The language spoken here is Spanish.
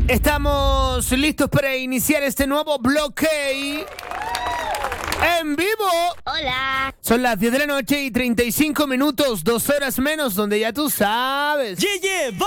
Estamos listos para iniciar este nuevo bloque en vivo. Hola. Son las 10 de la noche y 35 minutos, 2 horas menos, donde ya tú sabes. Yeah, yeah,